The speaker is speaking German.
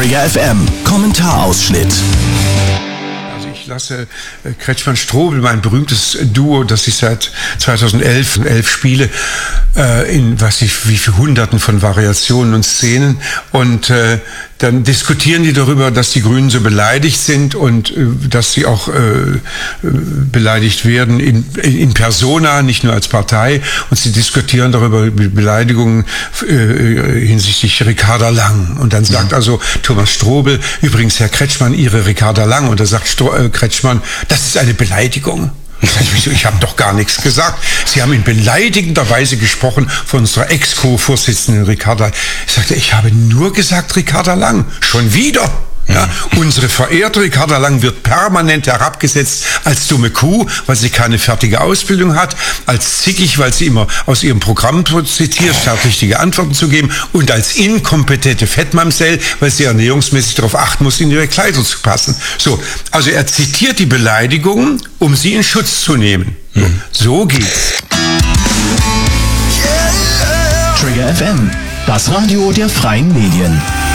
Trigger FM Kommentarausschnitt. Ich lasse Kretschmann-Strobel, mein berühmtes Duo, das ich seit 2011 spiele, in wie viel Hunderten von Variationen und Szenen. Und dann diskutieren die darüber, dass die Grünen so beleidigt sind und dass sie auch beleidigt werden in persona, nicht nur als Partei. Und sie diskutieren darüber Beleidigungen hinsichtlich Ricarda Lang. Und dann sagt also Thomas Strobel, übrigens Herr Kretschmann, Ihre Ricarda Lang. Und da sagt Kretschmann, das ist eine Beleidigung. Ich habe doch gar nichts gesagt. Sie haben in beleidigender Weise gesprochen von unserer Ex-Co-Vorsitzenden Ricarda. Ich sagte, ich habe nur gesagt Ricarda Lang. Schon wieder. Ja, unsere verehrte Ricarda Lang wird permanent herabgesetzt als dumme Kuh, weil sie keine fertige Ausbildung hat, als zickig, weil sie immer aus ihrem Programm zitiert, statt richtige Antworten zu geben, und als inkompetente Fettmamsell, weil sie ernährungsmäßig darauf achten muss, in ihre Kleidung zu passen. So, also er zitiert die Beleidigungen, um sie in Schutz zu nehmen. So geht's. Trigger FM, das Radio der freien Medien.